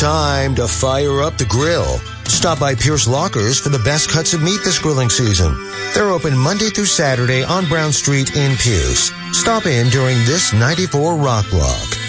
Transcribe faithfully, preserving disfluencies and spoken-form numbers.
time to fire up the grill. Stop by Pierce Lockers for the best cuts of meat this grilling season. They're open Monday through Saturday on Brown Street in Pierce. Stop in during this ninety-four Rock Block.